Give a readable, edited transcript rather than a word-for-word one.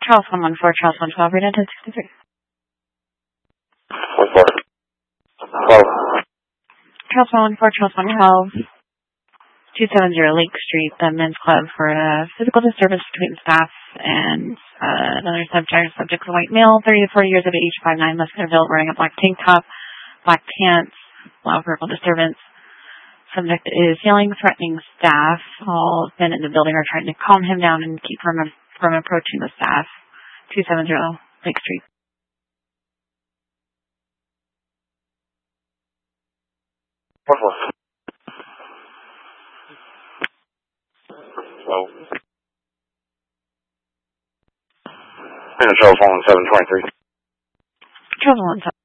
Charles 114, Charles 112, read into 63. 1-4. 12. Charles 114, Charles 112, 270 Lake Street, the men's club, for a physical disturbance between staff and another subject. Subject's a white male, 30 to 40 years of age, 5'9", muscular build, wearing a black tank top, black pants, loud verbal disturbance. Subject is yelling, threatening staff. All men in the building are trying to calm him down and keep from approaching the staff. 270 Lake Street. 4-4. 12. Charles 1723. Charles 117.